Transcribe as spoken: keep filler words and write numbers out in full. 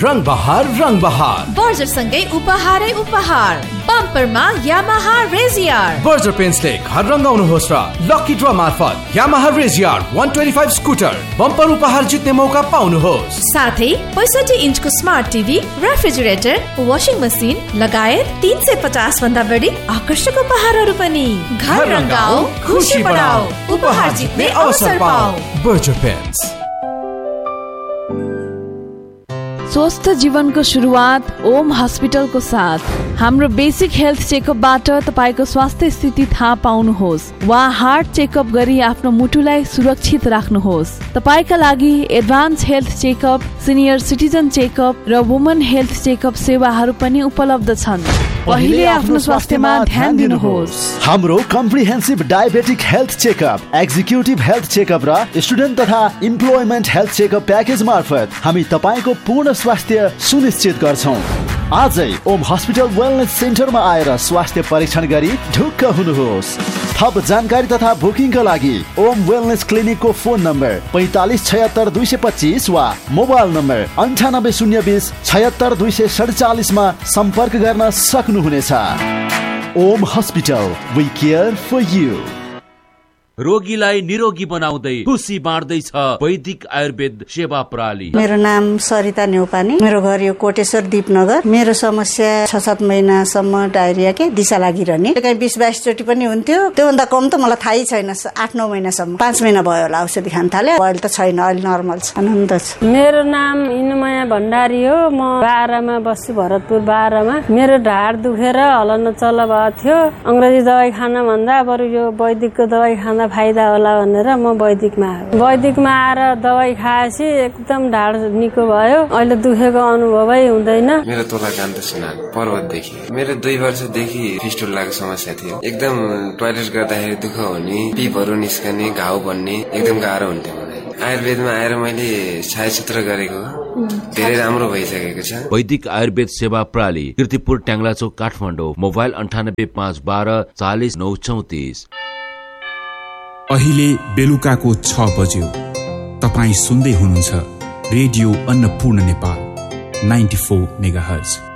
रंग बहार रंग बहार बर्जर सँगै उपहारै उपहार बम्परमा यामाहा रेजियर बर्जर पेन्सले घर रंगाउनुहोस् र लकी ड्र मार्फत यामाहा रेजियर एक सय पच्चीस स्कुटर बम्पर उपहार जित्ने मौका पाउनुहोस्। साथै पैंसठी इन्चको smart TV, refrigerator, washing machine लगायत तीन सय पचास भन्दा बढी आकर्षक उपहारहरू पनि। घर रंगाऊ, खुशी बढाऊ, उपहार जित्ने अवसर पाऊ। Berger pens. स्वस्थ जीवनको सुरुवात ओम हस्पिटलको साथ। हाम्रो बेसिक हेल्थ चेकअपबाट तपाईको स्वास्थ्य स्थिति थाहा पाउनुहोस् वा हार्ट चेकअप गरी आफ्नो मुटुलाई सुरक्षित राख्नुहोस्। तपाईका लागि advance health checkup, senior citizen checkup र वुमन हेल्थ चेकअप सेवाहरू पनि उपलब्ध छन्। पहिले आफ्नो स्वास्थ्यमा ध्यान दिनुहोस्। हाम्रो comprehensive diabetic health checkup, executive health checkup र स्टुडेन्ट तथा इम्प्लोइमेन्ट हेल्थ चेकअप प्याकेज मार्फत हामी तपाईको पूर्ण स्वास्थ्य सुनिश्चित गर्छौं। आजै ओम हस्पिटल वेलनेस सेन्टरमा आएर स्वास्थ्य परीक्षण गरी ढुक्क हुनुहोस्। थप जानकारी तथा बुकिङका लागि ओम वेलनेस क्लिनिकको फोन नम्बर पैंतालीस छयत्तर दुई सय पच्चीस वा मोबाइल नम्बर अन्ठानब्बे शून्य बीस छयत्तर दुई सय सडचालिस मा सम्पर्क गर्न सक्नुहुनेछ। Om hospital, we care for you. रोगीलाई निरोगी बनाउँदै खुसी बाँड्दैछ वैदिक आयुर्वेद सेवा प्रणाली। मेरो नाम सरिता न्यौपानी, मेरो घर यो कोटेश्वर दीपनगर। मेरो समस्या छ सात महिनासम्म डायरिया के दिशा लागिरहने, कहीँ बिस बाइस चोटि पनि हुन्थ्यो। त्योभन्दा कम त मलाई थाहै छैन। आठ नौ महिनासम्म, पाँच महिना भयो होला औषधि खान थाले। अहिले त छैन, अहिले नर्मल छ, आनन्द छ। मेरो नाम इनुमया भण्डारी हो। म बाह्रमा बस्छु, भरतपुर बाह्रमा। मेरो ढाड दुखेर हलन चल भएको थियो। अंग्रेजी दबाई खान भन्दा बरु यो वैदिकको दबाई खान फाइदा होला भनेर म वैदिकमा आएँ। वैदिकमा आएर दबाई खाएपछि एकदम ढाड निको भयो। अहिले दुखेको अनुभवै हुँदैन। मेरो तोला कान्त सिन्हा, पर्वतदेखि। मेरो दुई वर्षदेखि फिस्टुलाको समस्या थियो। एकदम टोयलेट गर्दाखेरि दुःख हुने, पिपहरू निस्कने, घाउ बन्ने, एकदम गाह्रो हुन्थ्यो मलाई। आयुर्वेदमा आएर मैले छायाचित्र गरेको धेरै राम्रो भइसकेको छ। वैदिक आयुर्वेद सेवा प्रणाली, कीर्तिपुर ट्याङ्ग्लाचोक काठमाडौँ। मोबाइल अन्ठानब्बे पाँच बाह्र चालिस नौ चौतिस। अहिले बेलुकाको छ बज्यो। तपाईँ सुन्दै हुनुहुन्छ radio Annapurna Nepal ninety four megahertz.